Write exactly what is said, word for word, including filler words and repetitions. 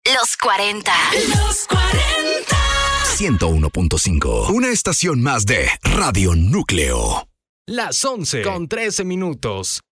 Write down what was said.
Los cuarenta. Los cuarenta. ciento uno punto cinco. Una estación más de Radio Núcleo. Las once con trece minutos.